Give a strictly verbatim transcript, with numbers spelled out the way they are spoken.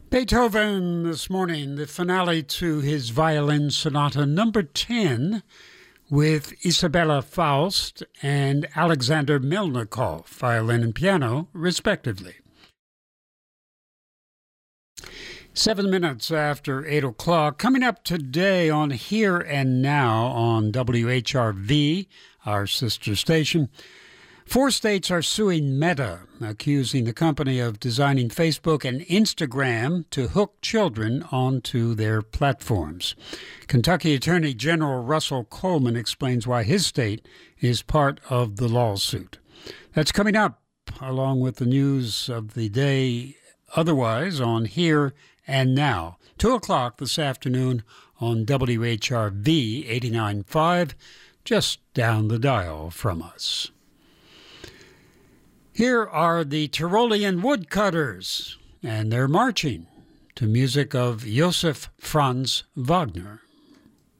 Beethoven this morning, the finale to his violin sonata number ten with Isabella Faust and Alexander Melnikov, violin and piano, respectively. Seven minutes after eight o'clock, coming up today on Here and Now on W H R V, our sister station. Four states are suing Meta, accusing the company of designing Facebook and Instagram to hook children onto their platforms. Kentucky Attorney General Russell Coleman explains why his state is part of the lawsuit. That's coming up, along with the news of the day otherwise on Here and Now. Two o'clock this afternoon on W H R V eighty-nine point five, just down the dial from us. Here are the Tyrolean Woodcutters, and they're marching to music of Joseph Franz Wagner.